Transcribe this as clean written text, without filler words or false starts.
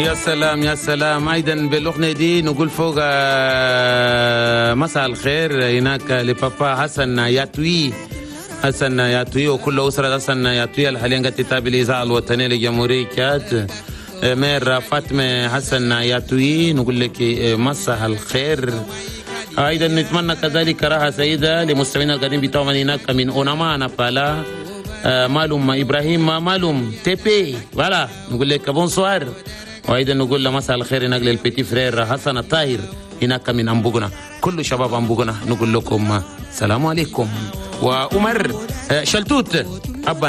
يا سلام يا سلام. أيضا بالأغنية دي نقول فوق مساء الخير هناك لبابا حسن ياتوي، حسن ياتوي وكل أسرة حسن ياتوي الحاليا قد تتابع الإذاعة الوطنية لجمهورية تشاد. مير فاطمة حسن ياتوي نقول لك مساء الخير. أيضا نتمنى كذلك راحة سعيدة لمستمعينا القادمين بتوعنا هناك من أوناما نابالا، مالوم إبراهيم مالوم تيبي فوالا نقول لك بونسوار. وأيضا نقول له مساء الخير هناك للبيتي فرير حسن الطاهر هناك من أنبوغنا، كل شباب أنبوغنا نقول لكم السلام عليكم. وعمر شلتوت أبا